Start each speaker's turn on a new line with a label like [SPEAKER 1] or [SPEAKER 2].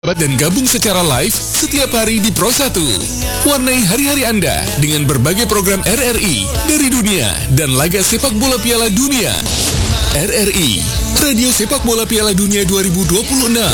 [SPEAKER 1] Dan gabung secara live setiap hari di Pro 1. Warnai hari-hari Anda dengan berbagai program RRI dari dunia dan laga sepak bola Piala Dunia. RRI, Radio Sepak Bola Piala Dunia 2026.